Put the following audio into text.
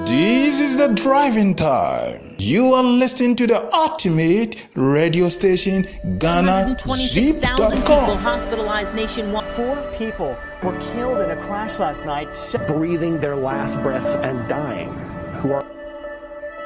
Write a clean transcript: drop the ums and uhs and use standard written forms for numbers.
This is the driving time. You are listening to the ultimate radio station, GhanaZip.com. People hospitalized nationwide. 4 people were killed in a crash last night, breathing their last breaths and dying, who are